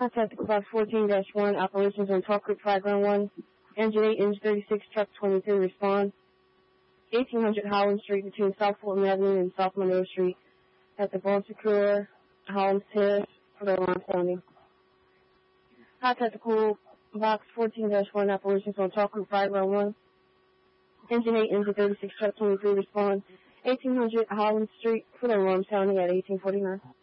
Contact Box 14-1, operations on Talk Creek Fire Ground 1. Engine 8, Engine 36, Truck 23, respond. 1800 Holland Street between South Fulton Avenue and South Monroe Street at the Bon Secours, Holland Terrace, for the alarm sounding. Contact Box 14-1, operations on Talk Creek Fire Ground 1. Engine 8, Engine 36, Truck 23, respond. 1800 Holland Street for the alarm sounding at 1849.